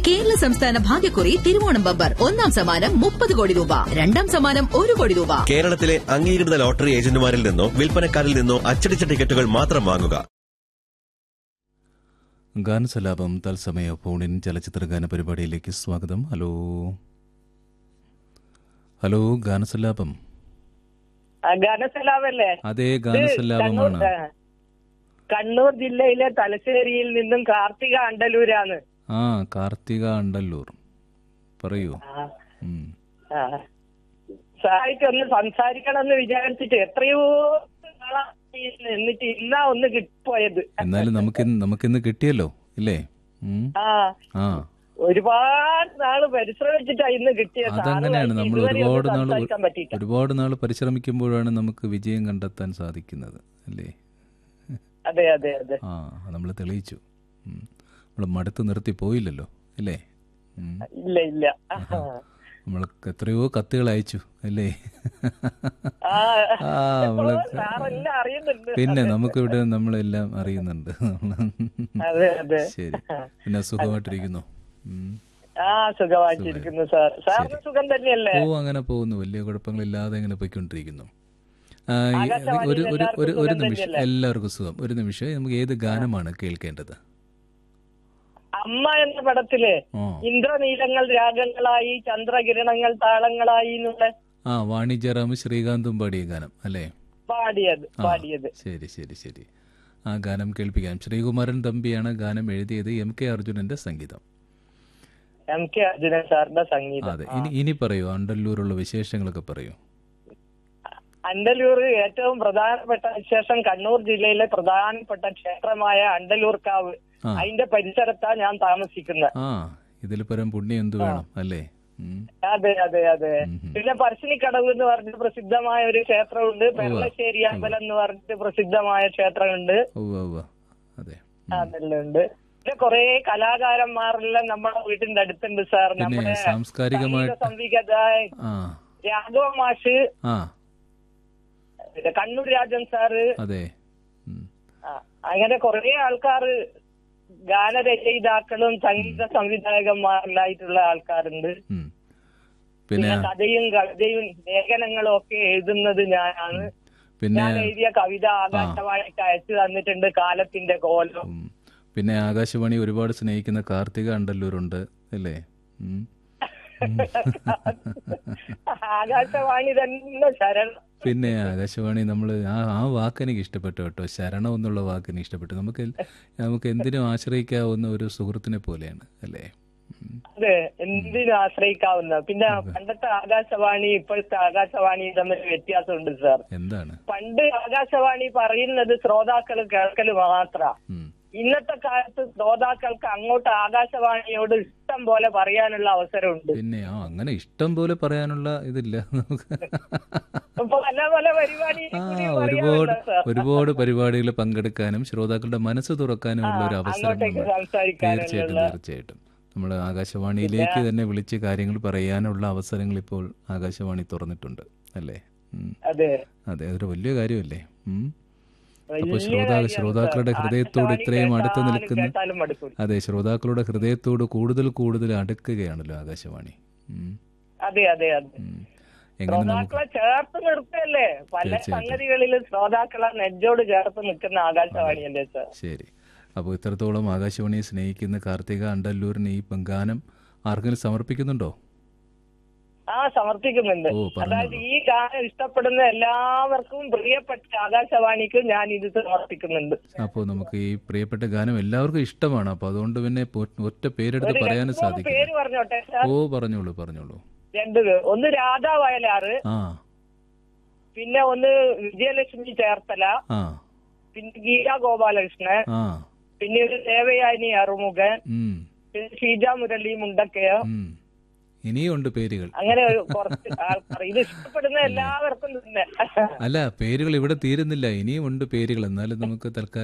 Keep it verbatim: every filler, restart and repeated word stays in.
കേരള സംസ്ഥാന ഭാഗ്യക്കുറി തിരുവോണം ബമ്പർ ഒന്നാം സമ്മാനം മുപ്പത് കോടി രൂപ, രണ്ടാം സമ്മാനം ഒരു കോടി രൂപ. കേരളത്തിലെ അംഗീകൃത ലോട്ടറി ഏജന്റുമാരിൽ നിന്നോ വിൽപ്പനക്കാരിൽ നിന്നോ അച്ചടിച്ച ടിക്കറ്റുകൾ മാത്രം വാങ്ങുക. ഗാനസലാപം തത്സമയ ഫോണിൻ ചലച്ചിത്ര ഗാന പരിപാടിയിലേക്ക് സ്വാഗതം. Hello hello ഗാനസലാപം. ഗാനസലാപല്ലേ? അതെ, ഗാനസലാപമാണ്. കണ്ണൂർ ജില്ലയിലെ തലശ്ശേരിയിൽ നിന്നും കാർത്തിക അണ്ടലൂരാണ്. ആ, കാർത്തിക അണ്ടല്ലൂർ, പറയൂ. സായിട്ട് ഒന്ന് സംസാരിക്കണമെന്ന് വിചാരിച്ചിട്ട് എത്രയോ എന്നിട്ട് ഇന്നാ ഒന്ന് കിട്ടിപ്പോയത്. എന്നാലും നമുക്ക് നമുക്കിന്ന് കിട്ടിയല്ലോ, ഇല്ലേ? ആ, ഒരുപാട് നാള് പരിശ്രമിച്ചിട്ടാ ഇന്ന് കിട്ടിയത്. അതങ്ങനെയാണ്, നമ്മൾ ഒരുപാട് നാള് ഒരുപാട് നാള് പരിശ്രമിക്കുമ്പോഴാണ് നമുക്ക് വിജയം കണ്ടെത്താൻ സാധിക്കുന്നത്, അല്ലേ? അതെ അതെ അതെ. ആ, നമ്മൾ തെളിയിച്ചു. നമ്മൾ മടുത്ത് നിർത്തി പോയില്ലല്ലോ, അല്ലേ? ഇല്ല ഇല്ല. നമ്മൾ എത്രയോ കത്തുകൾ അയച്ചു, അല്ലേ? പിന്നെ നമുക്കിവിടെ നമ്മളെല്ലാം അറിയുന്നുണ്ട്. ശരി, പിന്നെ സുഖമായിട്ടിരിക്കുന്നു? ഓ, അങ്ങനെ പോകുന്നു, വലിയ കുഴപ്പങ്ങളില്ലാതെ ഇങ്ങനെ പോയിക്കൊണ്ടിരിക്കുന്നു. ഒരു ഒരു ഒരു നിമിഷം, എല്ലാവർക്കും സുഖം. ഒരു നിമിഷം, നമുക്ക് ഏത് ഗാനമാണ് കേൾക്കേണ്ടത്? അമ്മ എന്ന പടത്തില് ഇന്ദ്രനീലങ്ങൾ രാഗങ്ങളായി ചന്ദ്രകിരണങ്ങൾ താളങ്ങളായി എന്നുള്ള ആ വാണിജ്യറാം ശ്രീകാന്തും പാടിയ ഗാനം അല്ലേ? പാടിയത് പാടിയത് ശരി ശരി ശരി. ആ ഗാനം കേൾപ്പിക്കാം. ശ്രീകുമാരൻ തമ്പിയാണ് ഗാനം എഴുതിയത്. എം കെ അർജുനന്റെ സംഗീതം. എം കെ അർജുനൻ സാറിന്റെ സംഗീതം. അതെ. ഇനി ഇനി പറയൂ, അണ്ടല്ലൂരുള്ള വിശേഷങ്ങളൊക്കെ പറയൂ. അണ്ടല്ലൂർ ഏറ്റവും പ്രധാനപ്പെട്ട വിശേഷം കണ്ണൂർ ജില്ലയിലെ പ്രധാനപ്പെട്ട ക്ഷേത്രമായ അണ്ടല്ലൂർക്കാവ്, അതിന്റെ പരിസരത്താ ഞാൻ താമസിക്കുന്നത്. ആ, ഇതിൽ പരം പുണ്യം എന്ത് വേണം, അല്ലേ? അതെ അതെ അതെ. പിന്നെ പറശ്ശിനിക്കടവ് എന്ന് പറഞ്ഞിട്ട് പ്രസിദ്ധമായ ഒരു ക്ഷേത്രമുണ്ട്. പെരളശ്ശേരി അമ്പലം എന്ന് പറഞ്ഞിട്ട് പ്രസിദ്ധമായ ക്ഷേത്രമുണ്ട്. അതെല്ലാം ഉണ്ട്. പിന്നെ കുറെ കലാകാരന്മാരെല്ലാം നമ്മുടെ വീട്ടിന്റെ അടുത്തുണ്ട് സാർ. നമ്മുടെ സാംസ്കാരികമായ സംവിധായകൻ രാഘവ മാഷ്, കണ്ണൂർ രാജൻ സാറ്, അതെ, അങ്ങനെ കുറെ ആൾക്കാര് ഗാനരചയിതാക്കളും സംഗീത സംവിധായകന്മാരിലായിട്ടുള്ള ആൾക്കാരുണ്ട്. പിന്നെ കഥയും കവിതയും ലേഖനങ്ങളും ഒക്കെ എഴുതുന്നത് ഞാനാണ്. ഞാൻ എഴുതിയ കവിത ആകാശവാണിക്ക് അയച്ചു തന്നിട്ടുണ്ട്, കാലത്തിന്റെ കോലം. പിന്നെ ആകാശവാണി ഒരുപാട് സ്നേഹിക്കുന്ന കാർത്തിക അണ്ടല്ലൂരുണ്ട്, അല്ലേ? ആകാശവാണി തന്നെ ശരണം. പിന്നെ ആകാശവാണി, നമ്മൾ ആ ആ വാക്ക് എനിക്ക് ഇഷ്ടപ്പെട്ടു കേട്ടോ. ശരണം എന്നുള്ള വാക്ക് എനിക്ക് ഇഷ്ടപ്പെട്ടു. നമുക്ക് നമുക്ക് എന്തിനും ആശ്രയിക്കാവുന്ന ഒരു സുഹൃത്തിനെ പോലെയാണ്, അല്ലേ? അതെ, എന്തിനും ആശ്രയിക്കാവുന്ന. പിന്നെ പണ്ടത്തെ ആകാശവാണി ഇപ്പോഴത്തെ ആകാശവാണി തമ്മിൽ വ്യത്യാസമുണ്ട് സാർ. എന്താണ്? പണ്ട് ആകാശവാണി പറയുന്നത് ശ്രോതാക്കൾ കേൾക്കൽ മാത്രാ. ഇന്നത്തെ കാലത്ത് ശ്രോതാക്കൾക്ക് അങ്ങോട്ട് ആകാശവാണിയോട് ഇഷ്ടം പോലെ പറയാനുള്ള അവസരമുണ്ട്. പിന്നെ ആ അങ്ങനെ ഇഷ്ടം പോലെ പറയാനുള്ള ഇതില്ല നമുക്ക്. പല പല പരിപാടി ഒരുപാട് ഒരുപാട് പരിപാടികൾ പങ്കെടുക്കാനും ശ്രോതാക്കളുടെ മനസ്സ് തുറക്കാനും ഉള്ള ഒരു അവസരം തീർച്ചയായിട്ടും തീർച്ചയായിട്ടും നമ്മൾ ആകാശവാണിയിലേക്ക് തന്നെ വിളിച്ച് കാര്യങ്ങൾ പറയാനുള്ള അവസരങ്ങൾ ഇപ്പോൾ ആകാശവാണി തുറന്നിട്ടുണ്ട്, അല്ലേ? അതെ അതെ, അതൊരു വലിയ കാര്യമല്ലേ? അപ്പൊ ശ്രോതാ ശ്രോതാക്കളുടെ ഹൃദയത്തോട് ഇത്രയും അടുത്ത് നിൽക്കുന്ന, അതെ, ശ്രോതാക്കളുടെ ഹൃദയത്തോട് കൂടുതൽ കൂടുതൽ അടുക്കുകയാണല്ലോ ആകാശവാണി. അതെ അതെ അതെ. ശ്രോതാക്കളെ ചേർത്ത് നിർത്തല്ലേ പല സംഗതികളിലും ശ്രോതാക്കളെ നെഞ്ചോട് ചേർത്ത് നിൽക്കുന്ന ആകാശവാണിയല്ലേ സാർ? ശരി. അപ്പോൾ ഇത്രത്തോളം ആകാശവാണിയെ സ്നേഹിക്കുന്ന കാർത്തിക അണ്ടല്ലൂരിന് ഈ ഗാനം ആർക്കെങ്കിലും സമർപ്പിക്കുന്നുണ്ടോ? ആ, സമർപ്പിക്കുന്നുണ്ട്. അതായത് ഈ ഗാനം ഇഷ്ടപ്പെടുന്ന എല്ലാവർക്കും പ്രിയപ്പെട്ട ആകാശവാണിക്ക് ഞാൻ ഇത് സമർപ്പിക്കുന്നുണ്ട്. അപ്പോൾ നമുക്ക് ഈ പ്രിയപ്പെട്ട ഗാനം എല്ലാവർക്കും ഇഷ്ടമാണ്. അപ്പൊ അതുകൊണ്ട് പിന്നെ ഒറ്റ പേരെടുത്ത് പറയാനും സാധിക്കും. പേര് പറഞ്ഞോട്ടെ? ഓ, പറഞ്ഞോളൂ പറഞ്ഞോളൂ. രണ്ട് പേര്. ഒന്ന് രാധാ വയലാറ്, പിന്നെ ഒന്ന് വിജയലക്ഷ്മി ചേർത്തല, പിന്നെ ഗീത ഗോപാലകൃഷ്ണൻ, പിന്നെ ഒരു ദേവയാനി അറുമുഖൻ, പിന്നെ ഷീജ മുരളി മുണ്ടക്കയോ. ഇനിയുണ്ട് പേരുകൾ. അങ്ങനെ കുറച്ച് ആൾക്കാർ ഇത് ഇഷ്ടപ്പെടുന്ന എല്ലാവർക്കും തന്നെ. അല്ല, പേരുകൾ ഇവിടെ തീരുന്നില്ല, ഇനിയും ഉണ്ട് പേരുകൾ. എന്നാലും നമുക്ക് തൽക്കാലം